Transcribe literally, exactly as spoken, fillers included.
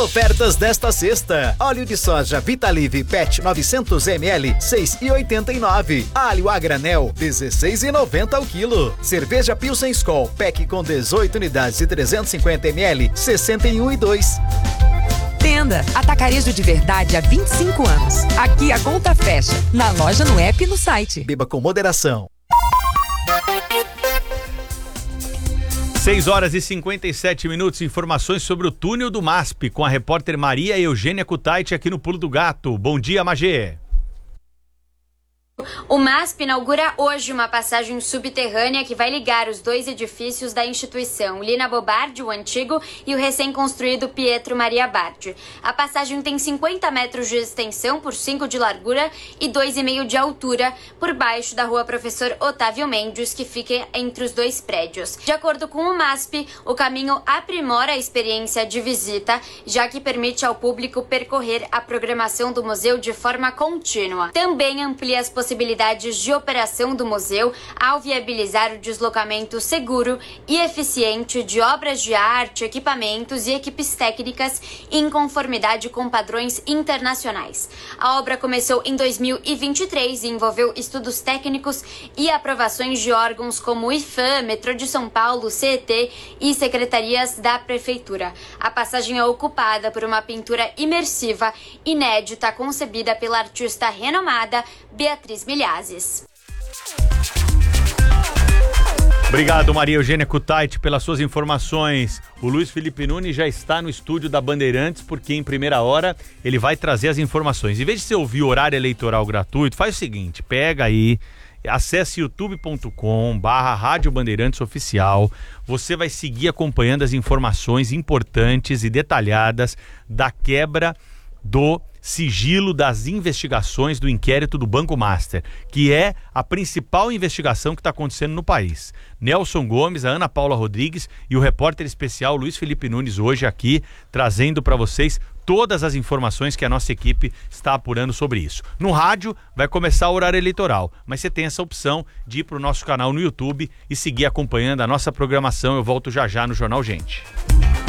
Ofertas desta sexta: óleo de soja Vitalive Pet novecentos mililitros, seis reais e oitenta e nove centavos. Alho a granel, dezesseis reais e noventa centavos ao quilo. Cerveja Pilsen Skol Pack com dezoito unidades e trezentos e cinquenta mililitros, sessenta e um reais e dois centavos. Tenda, atacarejo de verdade há vinte e cinco anos. Aqui a conta fecha, na loja, no app e no site. Beba com moderação. seis horas e cinquenta e sete minutos, informações sobre o túnel do M A S P com a repórter Maria Eugênia Kutaiti aqui no Pulo do Gato. Bom dia, Magê. O M A S P inaugura hoje uma passagem subterrânea que vai ligar os dois edifícios da instituição, Lina Bobardi, o antigo, e o recém-construído Pietro Maria Bardi. A passagem tem cinquenta metros de extensão por cinco de largura e dois e meio de altura, por baixo da rua Professor Otávio Mendes, que fica entre os dois prédios. De acordo com o M A S P, o caminho aprimora a experiência de visita, já que permite ao público percorrer a programação do museu de forma contínua. Também amplia as possibilidades possibilidades de operação do museu ao viabilizar o deslocamento seguro e eficiente de obras de arte, equipamentos e equipes técnicas em conformidade com padrões internacionais. A obra começou em dois mil e vinte e três e envolveu estudos técnicos e aprovações de órgãos como o IFAM, Metrô de São Paulo, C E T e secretarias da Prefeitura. A passagem é ocupada por uma pintura imersiva inédita concebida pela artista renomada Beatriz Milhazes. Obrigado, Maria Eugênia Kutaiti, pelas suas informações. O Luiz Felipe Nunes já está no estúdio da Bandeirantes, porque em primeira hora ele vai trazer as informações. Em vez de você ouvir o horário eleitoral gratuito, faz o seguinte, pega aí, acesse youtube ponto com barra Rádio Bandeirantes Oficial. Você vai seguir acompanhando as informações importantes e detalhadas da quebra do sigilo das investigações do inquérito do Banco Master, que é a principal investigação que está acontecendo no país. Nelson Gomes, a Ana Paula Rodrigues e o repórter especial Luiz Felipe Nunes hoje aqui, trazendo para vocês todas as informações que a nossa equipe está apurando sobre isso. No rádio vai começar o horário eleitoral, mas você tem essa opção de ir para o nosso canal no YouTube e seguir acompanhando a nossa programação. Eu volto já já no Jornal Gente.